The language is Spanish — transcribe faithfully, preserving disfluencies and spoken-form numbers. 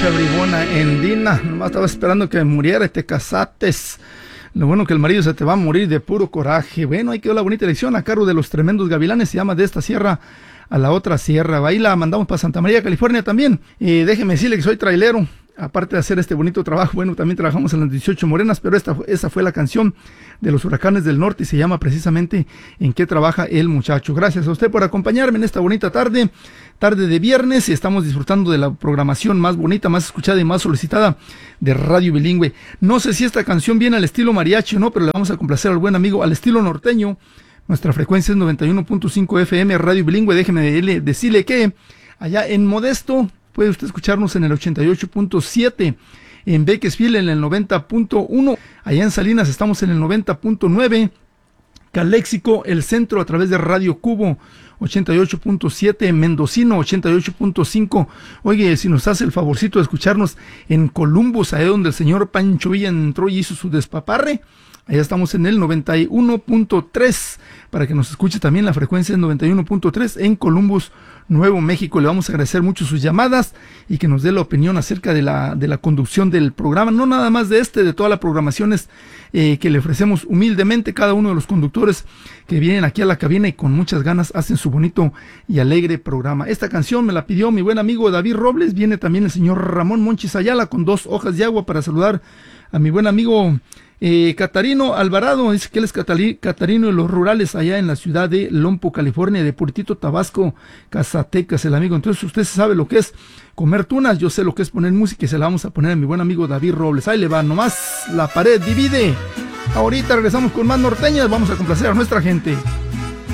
muchacha bribona Endina, nomás estaba esperando que muriera y te casates. Lo bueno que el marido se te va a morir de puro coraje. Bueno, ahí quedó la bonita elección a cargo de los tremendos gavilanes. Se llama De esta sierra a la otra sierra. Ahí la mandamos para Santa María, California también. Y déjeme decirle que soy trailero. Aparte de hacer este bonito trabajo, bueno, también trabajamos en las dieciocho Morenas, pero esta, esa fue la canción de los Huracanes del Norte y se llama precisamente ¿En qué trabaja el muchacho? Gracias a usted por acompañarme en esta bonita tarde, tarde de viernes, y estamos disfrutando de la programación más bonita, más escuchada y más solicitada de Radio Bilingüe. No sé si esta canción viene al estilo mariachi o no, pero le vamos a complacer al buen amigo al estilo norteño. Nuestra frecuencia es noventa y uno punto cinco F M, Radio Bilingüe. Déjeme decirle que allá en Modesto puede usted escucharnos en el ochenta y ocho punto siete, en Bakersfield en el noventa punto uno, allá en Salinas estamos en el noventa punto nueve, Caléxico, el centro a través de Radio Cubo ochenta y ocho punto siete, Mendocino ochenta y ocho punto cinco. Oye, si nos hace el favorcito de escucharnos en Columbus, ahí donde el señor Pancho Villa entró y hizo su despaparre, allá estamos en el noventa y uno punto tres, para que nos escuche también la frecuencia es noventa y uno punto tres en Columbus, Nuevo México. Le vamos a agradecer mucho sus llamadas y que nos dé la opinión acerca de la, de la conducción del programa, no nada más de este, de todas las programaciones eh, que le ofrecemos humildemente cada uno de los conductores que vienen aquí a la cabina y con muchas ganas hacen su bonito y alegre programa. Esta canción me la pidió mi buen amigo David Robles, viene también el señor Ramón Monchis Ayala con dos hojas de agua para saludar a mi buen amigo Eh, Catarino Alvarado. Dice que él es Catali, Catarino de los Rurales allá en la ciudad de Lompo, California, de Puertito Tabasco, Zacatecas, el amigo. Entonces usted sabe lo que es comer tunas, yo sé lo que es poner música y se la vamos a poner a mi buen amigo David Robles. Ahí le va, nomás la pared divide. Ahorita regresamos con más norteñas, vamos a complacer a nuestra gente.